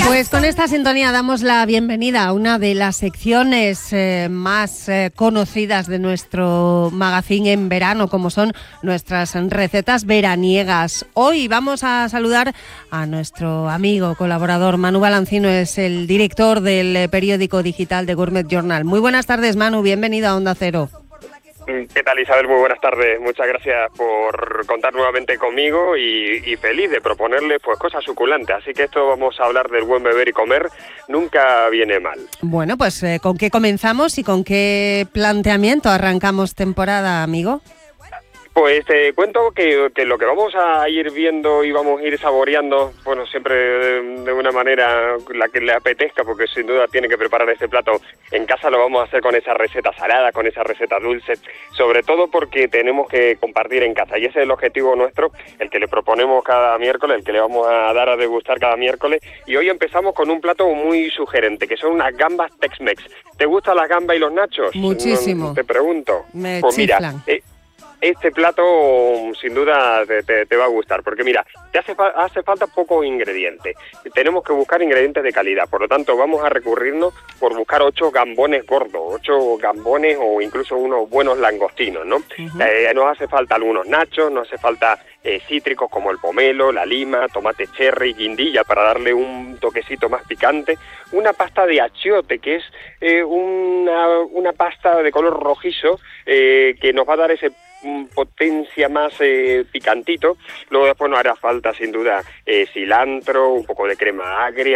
Pues con esta sintonía damos la bienvenida a una de las secciones más conocidas de nuestro magazine en verano, como son nuestras recetas veraniegas. Hoy vamos a saludar a nuestro amigo, colaborador Manu Balancino, es el director del periódico digital de Gourmet Journal. Muy buenas tardes, Manu, bienvenido a Onda Cero. ¿Qué tal, Isabel? Muy buenas tardes. Muchas gracias por contar nuevamente conmigo y feliz de proponerles pues cosas suculentas. Así que esto vamos a hablar del buen beber y comer. Nunca viene mal. Bueno, pues ¿con qué comenzamos y con qué planteamiento arrancamos temporada, amigo? Pues te cuento que lo que vamos a ir viendo y vamos a ir saboreando, bueno, siempre de una manera la que le apetezca, porque sin duda tiene que preparar este plato en casa, lo vamos a hacer con esa receta salada, con esa receta dulce, sobre todo porque tenemos que compartir en casa, y ese es el objetivo nuestro, el que le proponemos cada miércoles, el que le vamos a dar a degustar cada miércoles, y hoy empezamos con un plato muy sugerente, que son unas gambas Tex-Mex. ¿Te gustan las gambas y los nachos? Muchísimo. Te pregunto. Me pues chiflan. Mira, este plato sin duda te va a gustar, porque mira, te hace falta pocos ingredientes. Tenemos que buscar ingredientes de calidad, por lo tanto vamos a recurrirnos por buscar 8 gambones gordos, 8 gambones o incluso unos buenos langostinos, ¿no? Nos hace falta algunos nachos, nos hace falta cítricos como el pomelo, la lima, tomate cherry, guindilla para darle un toquecito más picante, una pasta de achiote que es una pasta de color rojizo que nos va a dar ese potencia más picantito. Luego después nos hará falta sin duda cilantro, un poco de crema agria,